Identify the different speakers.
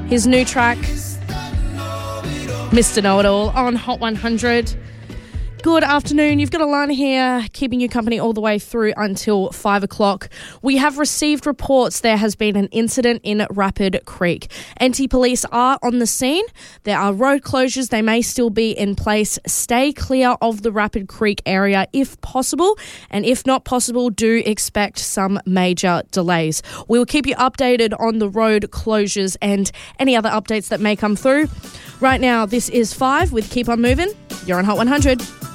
Speaker 1: His new track, Mr. Know-It-All, on Hot 100. Good afternoon. You've got Alana here, keeping you company all the way through until 5 o'clock. We have received reports there has been an incident in Rapid Creek. NT Police are on the scene. There are road closures. They may still be in place. Stay clear of the Rapid Creek area if possible. And if not possible, do expect some major delays. We will keep you updated on the road closures and any other updates that may come through. Right now, this is 5 with Keep On Moving. You're on Hot 100.